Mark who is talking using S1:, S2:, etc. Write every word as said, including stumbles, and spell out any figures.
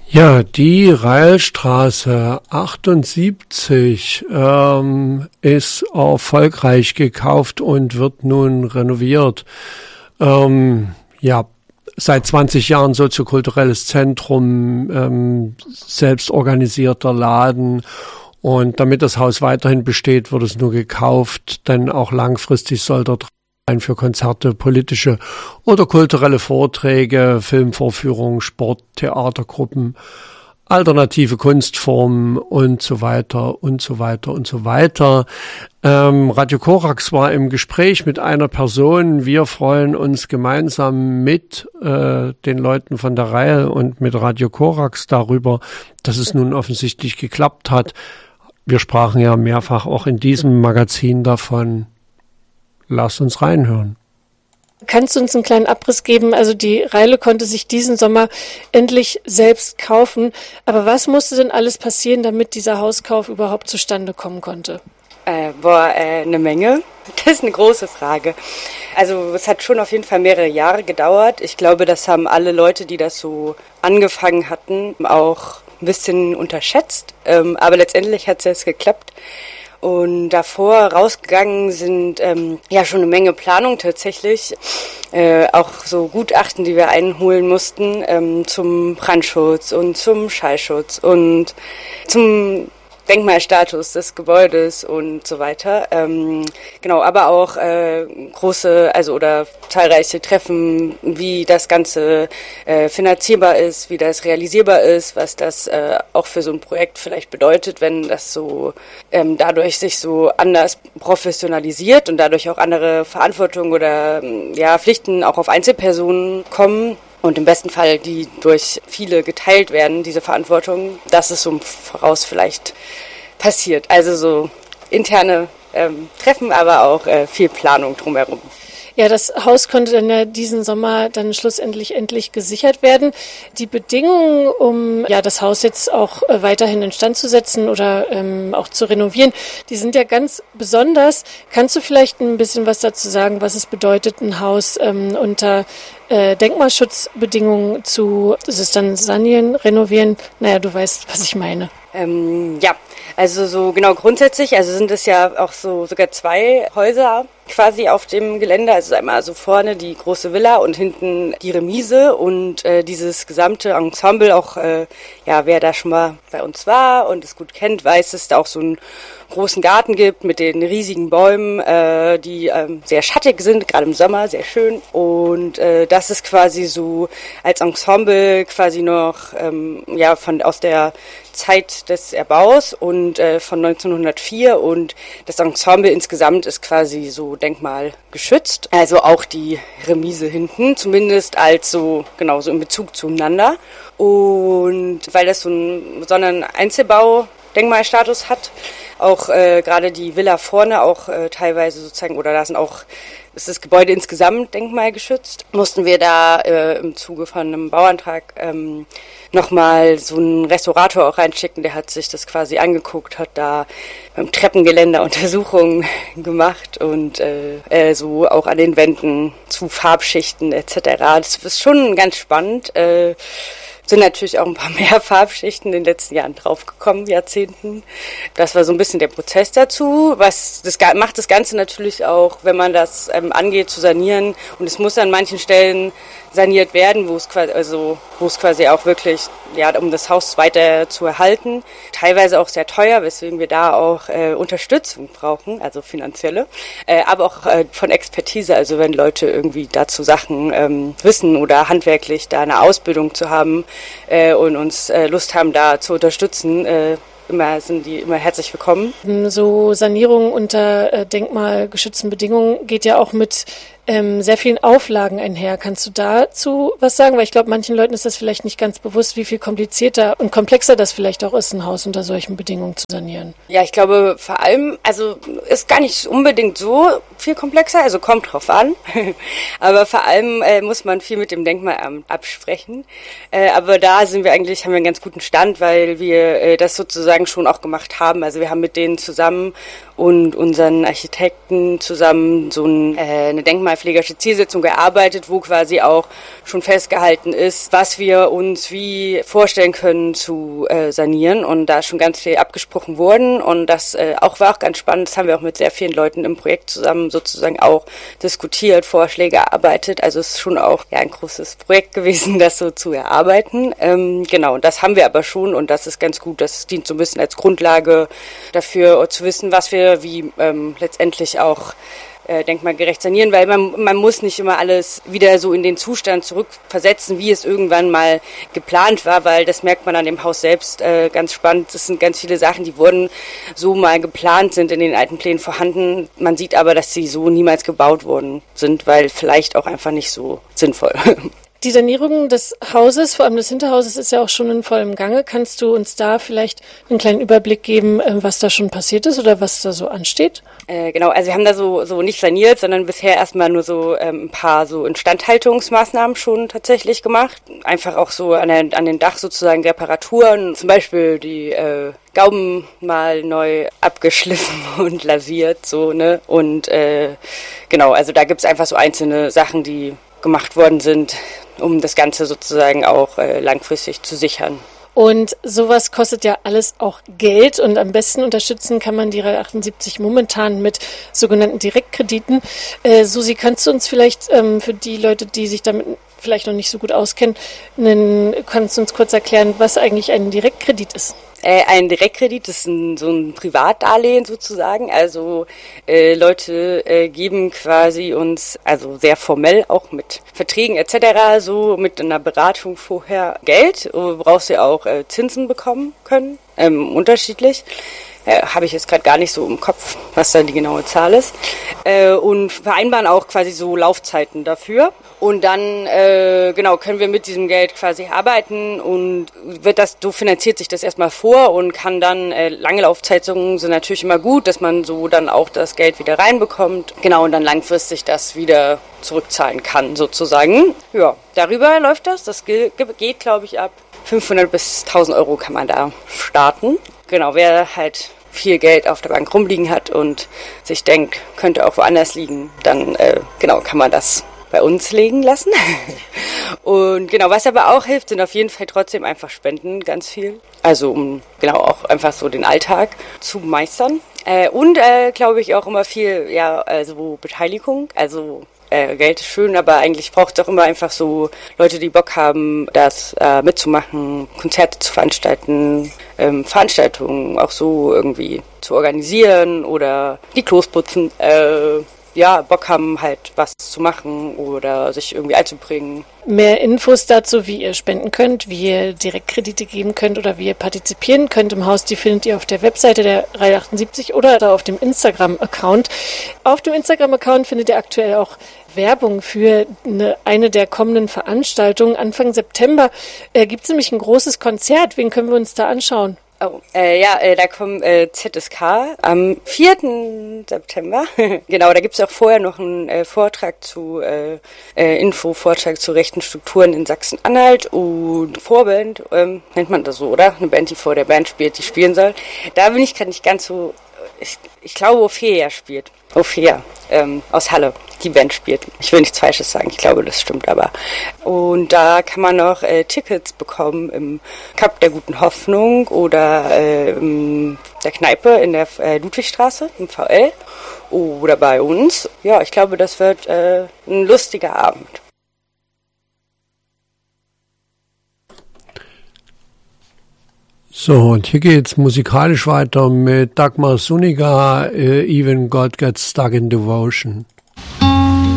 S1: Ja, die Railstraße achtundsiebzig ähm, ist erfolgreich gekauft und wird nun renoviert. Ähm, ja, seit zwanzig Jahren soziokulturelles Zentrum, ähm, selbstorganisierter Laden. Und damit das Haus weiterhin besteht, wird es nur gekauft, denn auch langfristig soll dort rein für Konzerte, politische oder kulturelle Vorträge, Filmvorführungen, Sport, Theatergruppen, alternative Kunstformen und so weiter und so weiter und so weiter. Ähm, Radio Korax war im Gespräch mit einer Person. Wir freuen uns gemeinsam mit äh, den Leuten von der Rail und mit Radio Korax darüber, dass es nun offensichtlich geklappt hat. Wir sprachen ja mehrfach auch in diesem Magazin davon. Lass uns reinhören.
S2: Kannst du uns einen kleinen Abriss geben? Also die Raile konnte sich diesen Sommer endlich selbst kaufen. Aber was musste denn alles passieren, damit dieser Hauskauf überhaupt zustande kommen konnte?
S3: Äh, boah, äh, eine Menge. Das ist eine große Frage. Also es hat schon auf jeden Fall mehrere Jahre gedauert. Ich glaube, das haben alle Leute, die das so angefangen hatten, auch ein bisschen unterschätzt. Ähm, aber letztendlich hat es jetzt geklappt. Und davor rausgegangen sind ähm, ja schon eine Menge Planung tatsächlich, äh, auch so Gutachten, die wir einholen mussten ähm, zum Brandschutz und zum Schallschutz und zum Denkmalstatus des Gebäudes und so weiter. Ähm, genau, aber auch äh, große, also oder zahlreiche Treffen, wie das Ganze äh, finanzierbar ist, wie das realisierbar ist, was das äh, auch für so ein Projekt vielleicht bedeutet, wenn das so ähm, dadurch sich so anders professionalisiert und dadurch auch andere Verantwortung oder ja Pflichten auch auf Einzelpersonen kommen. Und im besten Fall, die durch viele geteilt werden, diese Verantwortung, das ist so im Voraus vielleicht passiert. Also so interne ähm, Treffen, aber auch äh, viel Planung drumherum.
S2: Ja, das Haus konnte dann ja diesen Sommer dann schlussendlich endlich gesichert werden. Die Bedingungen, um ja das Haus jetzt auch äh, weiterhin instand zu setzen oder ähm, auch zu renovieren, die sind ja ganz besonders. Kannst du vielleicht ein bisschen was dazu sagen, was es bedeutet, ein Haus ähm, unter äh, Denkmalschutzbedingungen zu, das ist dann sanieren, renovieren? Naja, du weißt, was ich meine.
S3: Ähm, ja, also so genau grundsätzlich, also sind es ja auch so sogar zwei Häuser quasi auf dem Gelände, also einmal so vorne die große Villa und hinten die Remise und äh, dieses gesamte Ensemble, auch äh, ja, wer da schon mal bei uns war und es gut kennt, weiß, dass es da auch so einen großen Garten gibt mit den riesigen Bäumen, äh, die ähm, sehr schattig sind, gerade im Sommer, sehr schön. Und äh, das ist quasi so als Ensemble quasi noch ähm, ja von aus der Zeit des Erbaus und äh, von neunzehnhundertvier und das Ensemble insgesamt ist quasi so denkmalgeschützt, also auch die Remise hinten, zumindest als so, genau, so in Bezug zueinander. Und weil das so einen besonderen Einzelbau-Denkmalstatus hat, auch äh, gerade die Villa vorne auch äh, teilweise sozusagen, oder da sind auch, ist das Gebäude insgesamt denkmalgeschützt, mussten wir da äh, im Zuge von einem Bauantrag ähm, nochmal so einen Restaurator auch reinschicken, der hat sich das quasi angeguckt, hat da beim Treppengeländer Untersuchungen gemacht und äh, äh, so auch an den Wänden zu Farbschichten et cetera. Das ist schon ganz spannend. Äh, sind natürlich auch ein paar mehr Farbschichten in den letzten Jahren draufgekommen, Jahrzehnten. Das war so ein bisschen der Prozess dazu. Was das macht das Ganze natürlich auch, wenn man das ähm, angeht, zu sanieren. Und es muss an manchen Stellen saniert werden, wo es quasi, also wo es quasi auch wirklich, ja, um das Haus weiter zu erhalten. Teilweise auch sehr teuer, weswegen wir da auch äh, Unterstützung brauchen, also finanzielle, äh, aber auch äh, von Expertise. Also wenn Leute irgendwie dazu Sachen ähm, wissen oder handwerklich da eine Ausbildung zu haben äh, und uns äh, Lust haben, da zu unterstützen, äh, immer sind die immer herzlich willkommen.
S2: So Sanierung unter äh, denkmalgeschützten Bedingungen geht ja auch mit ähm, sehr vielen Auflagen einher. Kannst du dazu was sagen? Weil ich glaube, manchen Leuten ist das vielleicht nicht ganz bewusst, wie viel komplizierter und komplexer das vielleicht auch ist, ein Haus unter solchen Bedingungen zu sanieren.
S3: Ja, ich glaube vor allem, also ist gar nicht unbedingt so viel komplexer, also kommt drauf an. Aber vor allem äh, muss man viel mit dem Denkmalamt absprechen. Äh, aber da sind wir eigentlich, haben wir einen ganz guten Stand, weil wir äh, das sozusagen schon auch gemacht haben. Also wir haben mit denen zusammen und unseren Architekten zusammen so ein, äh, eine Denkmal Pflegerische Zielsetzung gearbeitet, wo quasi auch schon festgehalten ist, was wir uns wie vorstellen können zu äh, sanieren, und da ist schon ganz viel abgesprochen worden, und das äh, auch war auch ganz spannend. Das haben wir auch mit sehr vielen Leuten im Projekt zusammen sozusagen auch diskutiert, Vorschläge erarbeitet. Also es ist schon auch ja ein großes Projekt gewesen, das so zu erarbeiten. Ähm, genau, und das haben wir aber schon, und das ist ganz gut. Das dient so ein bisschen als Grundlage dafür, zu wissen, was wir wie ähm, letztendlich auch äh, denkmalgerecht sanieren, weil man, man muss nicht immer alles wieder so in den Zustand zurückversetzen, wie es irgendwann mal geplant war, weil das merkt man an dem Haus selbst äh, ganz spannend. Das sind ganz viele Sachen, die wurden so mal geplant, sind in den alten Plänen vorhanden. Man sieht aber, dass sie so niemals gebaut worden sind, weil vielleicht auch einfach nicht so sinnvoll.
S2: Die Sanierung des Hauses, vor allem des Hinterhauses, ist ja auch schon in vollem Gange. Kannst du uns da vielleicht einen kleinen Überblick geben, was da schon passiert ist oder was da so ansteht?
S3: Äh, genau, also wir haben da so so nicht saniert, sondern bisher erstmal nur so ähm, ein paar so Instandhaltungsmaßnahmen schon tatsächlich gemacht. Einfach auch so an, der, an den Dach sozusagen Reparaturen, zum Beispiel die äh, Gauben mal neu abgeschliffen und lasiert, so, ne? Und äh, genau, also da gibt's einfach so einzelne Sachen, die gemacht worden sind, um das Ganze sozusagen auch äh, langfristig zu sichern.
S2: Und sowas kostet ja alles auch Geld, und am besten unterstützen kann man die R achtundsiebzig momentan mit sogenannten Direktkrediten. Äh, Susi, kannst du uns vielleicht ähm, für die Leute, die sich damit vielleicht noch nicht so gut auskennen, einen, kannst du uns kurz erklären, was eigentlich ein Direktkredit ist?
S3: Äh, ein Direktkredit ist ein, so ein Privatdarlehen sozusagen. Also äh, Leute äh, geben quasi uns, also sehr formell auch mit Verträgen et cetera, so mit einer Beratung vorher Geld, woraus sie auch äh, Zinsen bekommen können, ähm, unterschiedlich. Äh, habe ich jetzt gerade gar nicht so im Kopf, was da die genaue Zahl ist. Äh, und vereinbaren auch quasi so Laufzeiten dafür. Und dann, äh, genau, können wir mit diesem Geld quasi arbeiten, und wird das, so finanziert sich das erstmal vor und kann dann, äh, lange Laufzeiten sind natürlich immer gut, dass man so dann auch das Geld wieder reinbekommt. Genau, und dann langfristig das wieder zurückzahlen kann, sozusagen. Ja, darüber läuft das. Das geht, glaube ich, ab fünfhundert bis tausend Euro kann man da starten. Genau, wer halt viel Geld auf der Bank rumliegen hat und sich denkt, könnte auch woanders liegen, dann, äh, genau, kann man das bei uns legen lassen. Und genau, was aber auch hilft, sind auf jeden Fall trotzdem einfach Spenden, ganz viel. Also um genau auch einfach so den Alltag zu meistern. Äh, und äh, glaube ich auch immer viel, ja, also Beteiligung, also Äh, Geld ist schön, aber eigentlich braucht es auch immer einfach so Leute, die Bock haben, das äh, mitzumachen, Konzerte zu veranstalten, ähm, Veranstaltungen auch so irgendwie zu organisieren oder die Klos putzen. Äh, ja, Bock haben halt was zu machen oder sich irgendwie einzubringen.
S2: Mehr Infos dazu, wie ihr spenden könnt, wie ihr Direktkredite geben könnt oder wie ihr partizipieren könnt im Haus, die findet ihr auf der Webseite der Reihe achtundsiebzig oder auf dem Instagram-Account. Auf dem Instagram-Account findet ihr aktuell auch Werbung für eine, eine der kommenden Veranstaltungen. Anfang September äh, gibt es nämlich ein großes Konzert. Wen können wir uns da anschauen?
S3: Oh, äh, ja, äh, da kommt äh, Z S K am vierten September. Genau, da gibt's auch vorher noch einen äh, Vortrag zu, äh, äh, Info-Vortrag zu rechten Strukturen in Sachsen-Anhalt und Vorband, ähm, nennt man das so, oder? Eine Band, die vor der Band spielt, die spielen soll. Da bin ich gerade nicht ganz so, ich, ich glaube, Ophelia spielt. Ophelia, ähm, aus Halle, die Band spielt. Ich will nichts Falsches sagen, ich glaube, das stimmt aber. Und da kann man noch äh, Tickets bekommen im Cup der Guten Hoffnung oder äh, in der Kneipe in der äh, Ludwigstraße im V L oder bei uns. Ja, ich glaube, das wird äh, ein lustiger Abend.
S1: So, und hier geht's musikalisch weiter mit Dagmar Zuniga, uh, Even God Gets Stuck in Devotion.